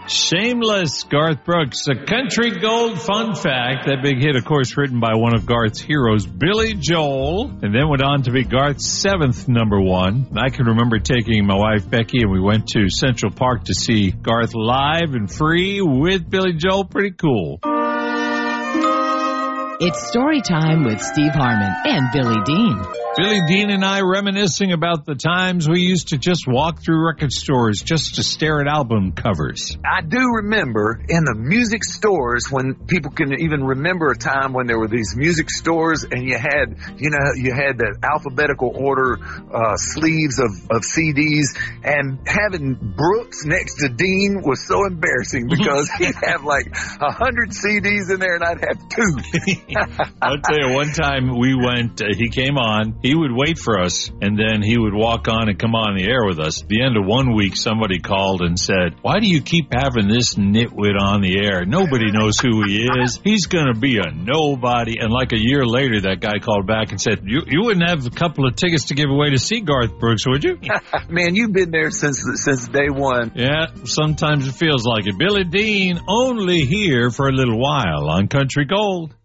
Shameless, Garth Brooks. A Country Gold fun fact. That big hit, of course, written by one of Garth's heroes, Billy Joel, and then went on to be Garth's 7th number one. I can remember taking my wife, Becky, and we went to Central Park to see Garth live and free with Billy Joel. Pretty cool. It's story time with Steve Harmon and Billy Dean. Billy Dean and I reminiscing about the times we used to just walk through record stores just to stare at album covers. I do remember in the music stores when people can even remember a time when there were these music stores and you had the alphabetical order sleeves of CDs, and having Brooks next to Dean was so embarrassing because he'd have like 100 CDs in there and I'd have 2. I'll tell you, one time we went, he came on, he would wait for us, and then he would walk on and come on the air with us. At the end of one week, somebody called and said, "Why do you keep having this nitwit on the air? Nobody knows who he is. He's going to be a nobody." And like a year later, that guy called back and said, you wouldn't have a couple of tickets to give away to see Garth Brooks, would you? Man, you've been there since day one. Yeah, sometimes it feels like it. Billy Dean, only here for a little while on Country Gold.